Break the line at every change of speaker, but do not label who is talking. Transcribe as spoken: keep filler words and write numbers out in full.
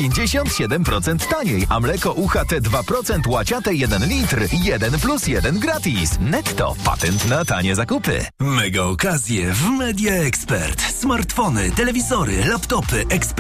pięćdziesiąt siedem procent taniej, a mleko U H T dwa procent łaciate jeden litr, jeden plus jeden gratis. Netto. Patent na tanie zakupy.
Mega okazje w Media Expert. Smartfony, telewizory, laptopy, ekspres